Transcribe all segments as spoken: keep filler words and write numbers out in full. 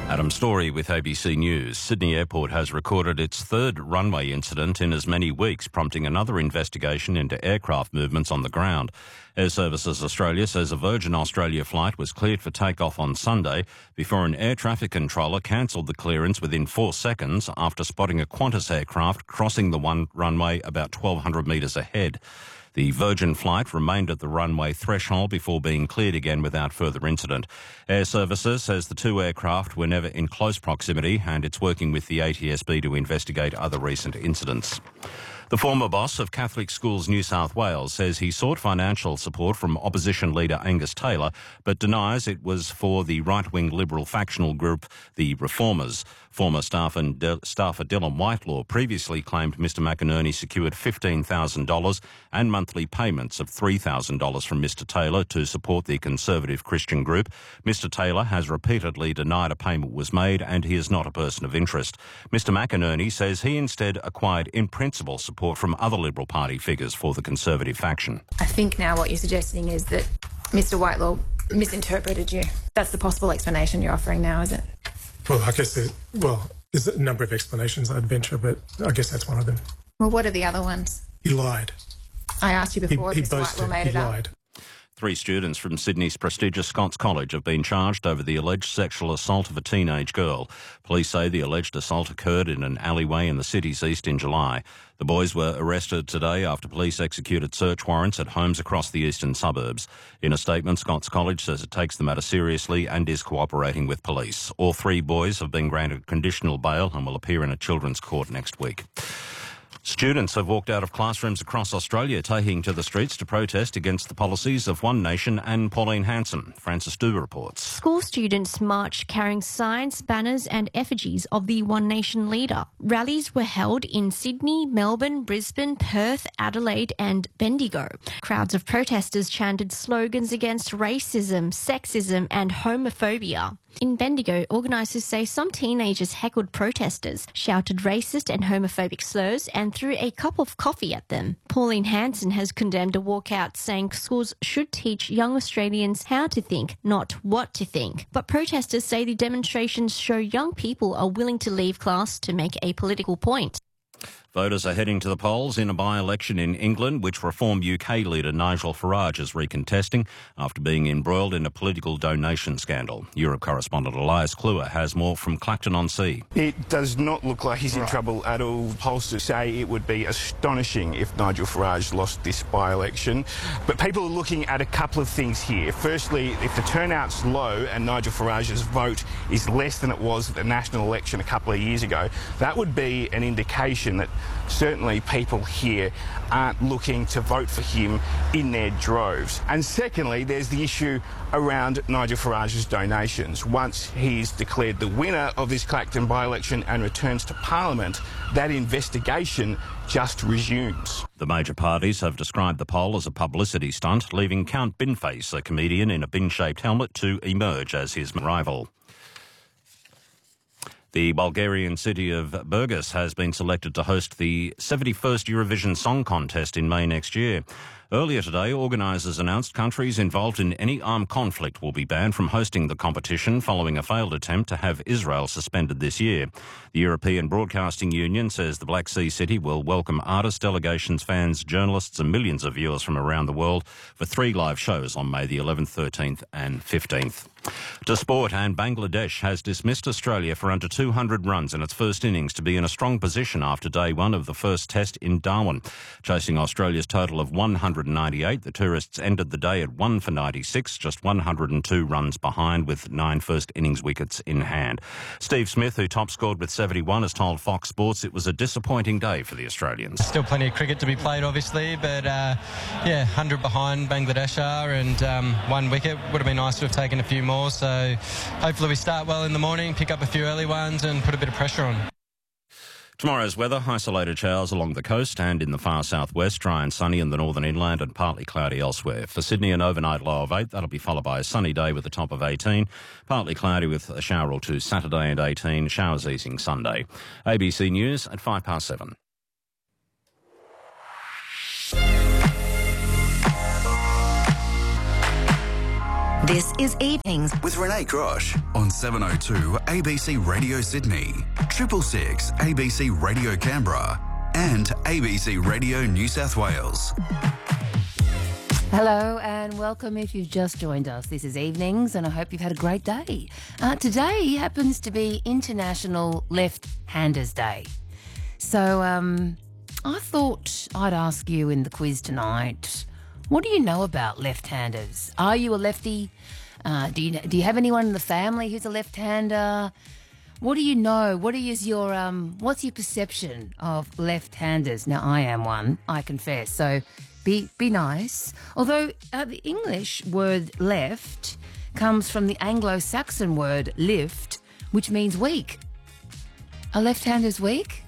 Adam Story with A B C News. Sydney Airport has recorded its third runway incident in as many weeks, prompting another investigation into aircraft movements on the ground. Air Services Australia says a Virgin Australia flight was cleared for takeoff on Sunday before an air traffic controller cancelled the clearance within four seconds after spotting a Qantas aircraft crossing the one runway about twelve hundred metres ahead. The Virgin flight remained at the runway threshold before being cleared again without further incident. Air Services says the two aircraft were never in close proximity and it's working with the A T S B to investigate other recent incidents. The former boss of Catholic Schools New South Wales says he sought financial support from opposition leader Angus Taylor, but denies it was for the right-wing Liberal factional group, the Reformers. Former staffer, staffer Dylan Whitelaw previously claimed Mr McInerney secured fifteen thousand dollars and monthly payments of three thousand dollars from Mr Taylor to support the Conservative Christian group. Mr Taylor has repeatedly denied a payment was made and he is not a person of interest. Mr McInerney says he instead acquired in principle support from other Liberal Party figures for the Conservative faction. I think now what you're suggesting is that Mr Whitelaw misinterpreted you. That's the possible explanation you're offering now, is it? Well, I guess, there's, well, there's a number of explanations, I'd venture, but I guess that's one of them. Well, what are the other ones? He lied. I asked you before, he, he Mr boasted, Whitelaw made he it up. lied. Three students from Sydney's prestigious Scots College have been charged over the alleged sexual assault of a teenage girl. Police say the alleged assault occurred in an alleyway in the city's east in July. The boys were arrested today after police executed search warrants at homes across the eastern suburbs. In a statement, Scots College says it takes the matter seriously and is cooperating with police. All three boys have been granted conditional bail and will appear in a children's court next week. Students have walked out of classrooms across Australia, taking to the streets to protest against the policies of One Nation and Pauline Hanson. Francis Du reports. School students marched carrying signs, banners and effigies of the One Nation leader. Rallies were held in Sydney, Melbourne, Brisbane, Perth, Adelaide and Bendigo. Crowds of protesters chanted slogans against racism, sexism and homophobia. In Bendigo, organisers say some teenagers heckled protesters, shouted racist and homophobic slurs and threw a cup of coffee at them. Pauline Hanson has condemned a walkout, saying schools should teach young Australians how to think, not what to think. But protesters say the demonstrations show young people are willing to leave class to make a political point. Voters are heading to the polls in a by-election in England, which Reform U K leader Nigel Farage is recontesting after being embroiled in a political donation scandal. Europe correspondent Elias Kluwer has more from Clacton-on-Sea. It does not look like he's in right. trouble at all. Pollsters say it would be astonishing if Nigel Farage lost this by-election. But people are looking at a couple of things here. Firstly, if the turnout's low and Nigel Farage's vote is less than it was at the national election a couple of years ago, that would be an indication that certainly people here aren't looking to vote for him in their droves. And secondly, there's the issue around Nigel Farage's donations. Once he's declared the winner of this Clacton by-election and returns to Parliament, that investigation just resumes. The major parties have described the poll as a publicity stunt, leaving Count Binface, a comedian in a bin-shaped helmet, to emerge as his rival. The Bulgarian city of Burgas has been selected to host the seventy-first Eurovision Song Contest in May next year. Earlier today, organisers announced countries involved in any armed conflict will be banned from hosting the competition following a failed attempt to have Israel suspended this year. The European Broadcasting Union says the Black Sea city will welcome artists, delegations, fans, journalists and millions of viewers from around the world for three live shows on May the eleventh, thirteenth and fifteenth. To sport, and Bangladesh has dismissed Australia for under two hundred runs in its first innings to be in a strong position after day one of the first test in Darwin. Chasing Australia's total of one hundred ninety-eight, the tourists ended the day at one for ninety-six, just one hundred two runs behind with nine first innings wickets in hand. Steve Smith, who top scored with seventy-one, has told Fox Sports it was a disappointing day for the Australians. Still plenty of cricket to be played, obviously, but uh, yeah, one hundred behind Bangladesh are, and um, one wicket. Would have been nice to have taken a few more. More, so hopefully we start well in the morning, pick up a few early ones and put a bit of pressure on. Tomorrow's weather, isolated showers along the coast and in the far southwest, dry and sunny in the northern inland and partly cloudy elsewhere. For Sydney, an overnight low of eight, that'll be followed by a sunny day with a top of eighteen, partly cloudy with a shower or two Saturday and eighteen, showers easing Sunday. A B C News at five past seven. This is Evenings with Renee Grosh on seven oh two A B C Radio Sydney, triple six A B C Radio Canberra and A B C Radio New South Wales. Hello and welcome if you've just joined us. This is Evenings and I hope you've had a great day. Uh, today happens to be International Left-Handers Day. So um, I thought I'd ask you in the quiz tonight, what do you know about left-handers? Are you a lefty? Uh, do you do you have anyone in the family who's a left-hander? What do you know? What is your um? What's your perception of left-handers? Now I am one, I confess. So be be nice. Although uh, the English word left comes from the Anglo-Saxon word lift, which means weak. Are left-handers weak?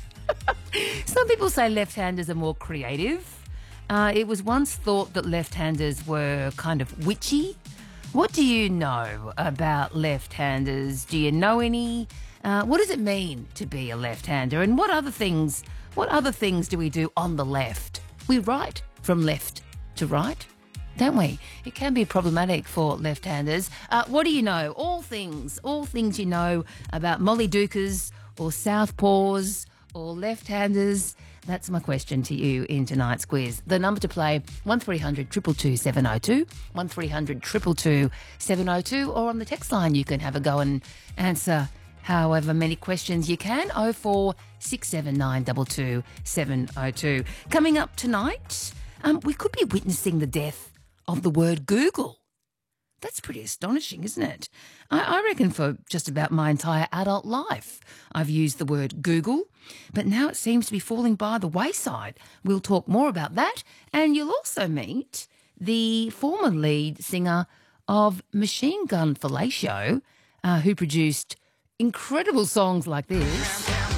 Some people say left-handers are more creative. Uh, it was once thought that left-handers were kind of witchy. What do you know about left-handers? Do you know any? Uh, what does it mean to be a left-hander? And what other things? What other things do we do on the left? We write from left to right, don't we? It can be problematic for left-handers. Uh, what do you know? All things, all things you know about Molly Dukers or Southpaws or left-handers. That's my question to you in tonight's quiz. The number to play, one three hundred two two two seven oh two, one three hundred two two two seven oh two, or on the text line you can have a go and answer however many questions you can, oh four six seven nine two two seven oh two. Coming up tonight, um, we could be witnessing the death of the word Google. That's pretty astonishing, isn't it? I, I reckon for just about my entire adult life I've used the word Google, but now it seems to be falling by the wayside. We'll talk more about that, and you'll also meet the former lead singer of Machine Gun Fellatio, uh, who produced incredible songs like this.